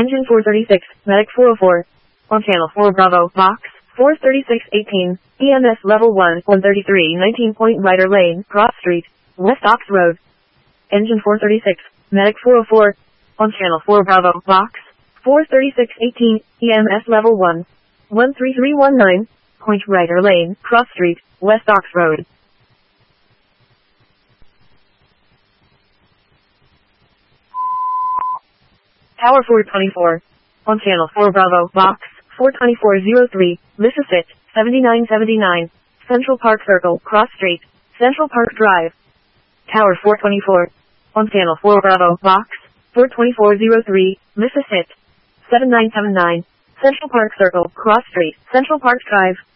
Engine 436, Medic 404. On channel 4 Bravo, Box 43618, EMS level 1, 133, 19 Point Rider Lane, Cross Street, West Ox Road. Engine 436, Medic 404. On channel 4 Bravo, Box 43618, EMS level 1, 13319, Point Rider Lane, Cross Street, West Ox Road. Tower 424. On channel 4 Bravo, Box 42403, Mississippi 7979, Central Park Circle, Cross Street, Central Park Drive. Tower 424. On channel 4 Bravo, Box 42403, Mississippi 7979, Central Park Circle, Cross Street, Central Park Drive.